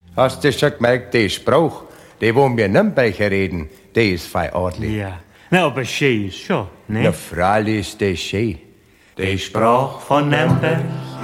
Hast du schon gemerkt, der Spruch, der wo wir Nürnberger reden, der ist fei ordentlich. Ja, na, aber schön ist schon, ne? Na, freilich ist der schön. Der Spruch von Nürnberg